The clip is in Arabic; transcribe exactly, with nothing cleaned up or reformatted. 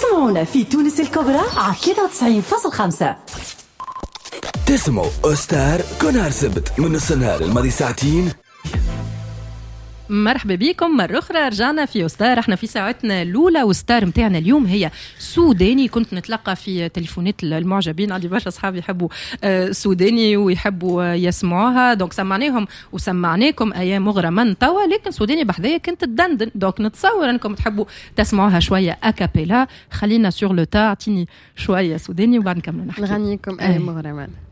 اسمعونا في تونس الكبرى على ثلاثة وتسعين فاصلة خمسة. تسمعوا أستار كنهار سبت من نص النهار الماضي ساعتين. مرحبا بكم مرة أخرى، رجعنا في أستار. احنا في ساعتنا الأولى، وستار متاعنا اليوم هي سوداني. كنت نتلقى في تليفونات المعجبين، عندي برشا أصحاب يحبوا سوداني ويحبوا يسمعوها، دونك سمعناهم وسمعناكم أيام مغرما توا، لكن سوداني بحذايا كنت تدندن، دونك نتصور أنكم تحبوا تسمعوها شوية أكابيلا. خلينا سور لو تا، اعطيني شوية سوداني وبعد نكمل نحكي. نغنيكم أيام مغرما.